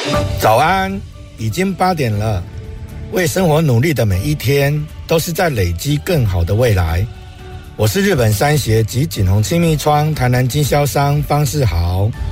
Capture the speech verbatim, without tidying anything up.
早安，已经八点了。为生活努力的每一天，都是在累积更好的未来。我是日本三协及锦宏亲密窗台南经销商方世豪。